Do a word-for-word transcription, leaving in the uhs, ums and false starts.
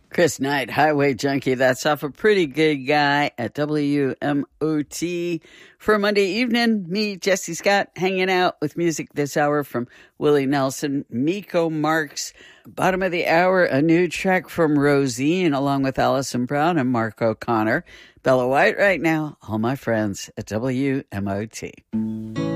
Chris Knight, Highway Junkie. That's off a Pretty Good Guy at W M O T. For Monday evening, me, Jesse Scott, hanging out with music this hour from Willie Nelson, Miko Marks. Bottom of the hour, a new track from Rosine, along with Allison Brown and Mark O'Connor. Bella White right now, all my friends at W M O T.